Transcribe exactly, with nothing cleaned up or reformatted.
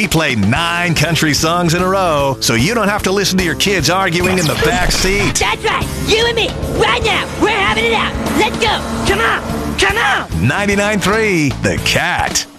play nine country songs in a row so you don't have to listen to your kids arguing in the back seat. That's right. You and me. Right now. We're having it out. Let's go. Come on. Come on. ninety-nine point three The Cat.